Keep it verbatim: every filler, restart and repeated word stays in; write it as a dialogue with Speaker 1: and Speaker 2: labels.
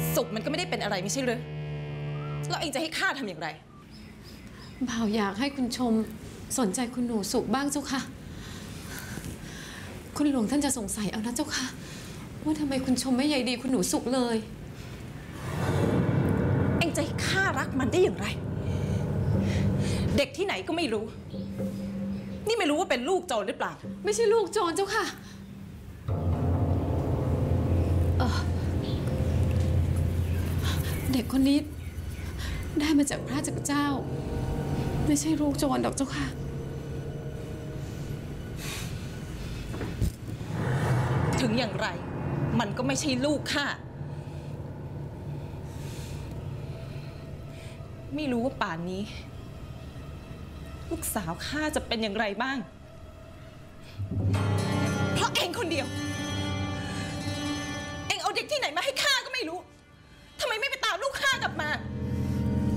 Speaker 1: สุขมันก็ไม่ได้เป็นอะไรไม่ใช่หรือแล้วเองจะให้ข้าทำอย่างไร
Speaker 2: บ่าวอยากให้คุณชมสนใจคุณหนูสุขบ้างเจ้าค่ะคุณหลวงท่านจะสงสัยเอานะเจ้าค่ะว่าทำไมคุณชมไม่ใยดีคุณหนูสุขเลย
Speaker 1: เองจะให้ข้ารักมันได้อย่างไรเด็กที่ไหนก็ไม่รู้นี่ไม่รู้ว่าเป็นลูกโจรหรือเปล่า
Speaker 2: ไม่ใช่ลูกโจรเจ้าค่ะเออเด็กคนนี้ได้มาจากพระจักรเจ้าไม่ใช่ลูกโจรดอกเจ้าค่ะ
Speaker 1: ถึงอย่างไรมันก็ไม่ใช่ลูกข้าไม่รู้ว่าป่านนี้ลูกสาวข้าจะเป็นอย่างไรบ้างเพราะเองคนเดียว